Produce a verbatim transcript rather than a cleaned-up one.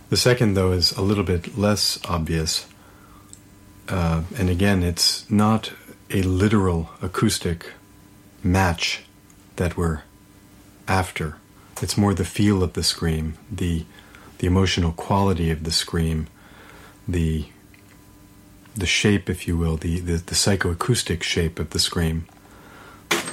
The second, though, is a little bit less obvious. Uh, and again, it's not a literal acoustic match that we're after. It's more the feel of the scream, the the emotional quality of the scream, the the shape, if you will, the, the, the psychoacoustic shape of the scream.